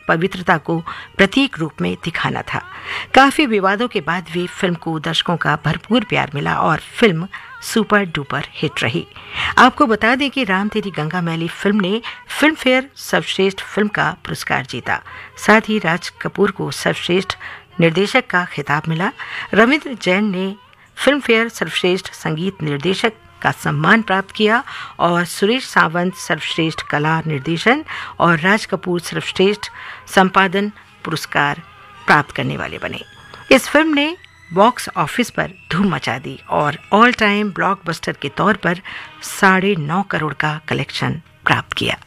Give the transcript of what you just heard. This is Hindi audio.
पवित्रता को प्रतीक रूप में दिखाना था। काफी विवादों के बाद भी फिल्म को दर्शकों का भरपूर प्यार मिला और फिल्म सुपर डुपर हिट रही। आपको बता दें कि राम तेरी गंगा मैली फिल्म ने फिल्म फेयर सर्वश्रेष्ठ फिल्म का पुरस्कार जीता। साथ ही राज कपूर को सर्वश्रेष्ठ निर्देशक का खिताब मिला। रविंद्र जैन ने फिल्म फेयर सर्वश्रेष्ठ संगीत निर्देशक का सम्मान प्राप्त किया और सुरेश सावंत सर्वश्रेष्ठ कला निर्देशन और राज कपूर सर्वश्रेष्ठ संपादन पुरस्कार प्राप्त करने वाले बने। इस फिल्म ने बॉक्स ऑफिस पर धूम मचा दी और ऑल टाइम ब्लॉकबस्टर के तौर पर 9.5 करोड़ का कलेक्शन प्राप्त किया।